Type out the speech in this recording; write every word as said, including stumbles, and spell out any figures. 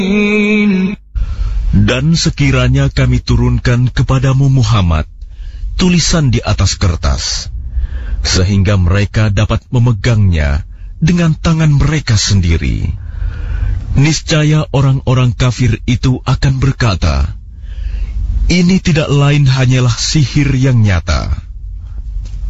Dan sekiranya kami turunkan kepadamu Muhammad tulisan di atas kertas, sehingga mereka dapat memegangnya dengan tangan mereka sendiri, niscaya orang-orang kafir itu akan berkata, ini tidak lain hanyalah sihir yang nyata.